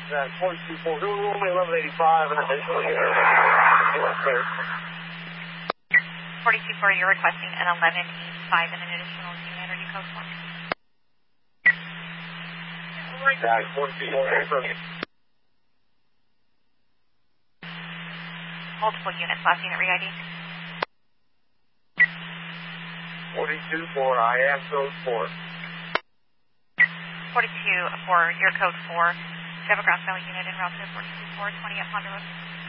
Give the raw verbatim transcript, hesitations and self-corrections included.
That forty-two four, who room eleven eighty-five and additional unit. forty-two four, you're requesting an eleven eighty-five and an additional unit. Are you code four? That forty-two four, multiple units, last unit re-I D. forty-two four, I am code four. forty-two four, you're code four. Do you have a ground failure unit in route to forty-two four, twenty at Ponderosa?